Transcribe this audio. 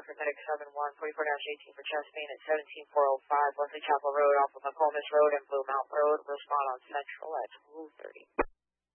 for medic 71, 44-18 for chest pain at 17405 Wesley Chapel Road off of McComas Road and Blue Mountain Road. Respond on Central at 2:30.